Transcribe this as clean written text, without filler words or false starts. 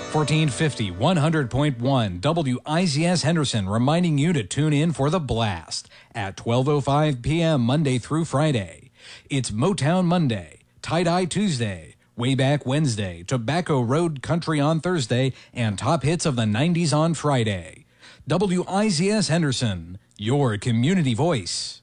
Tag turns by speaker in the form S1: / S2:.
S1: 1450, 100.1 WIZS Henderson reminding you to tune in for The Blast at 12:05 p.m. Monday through Friday. It's Motown Monday, Tie-Dye Tuesday, Way Back Wednesday, Tobacco Road Country on Thursday, and Top Hits of the 90s on Friday. WIZS Henderson, your community voice.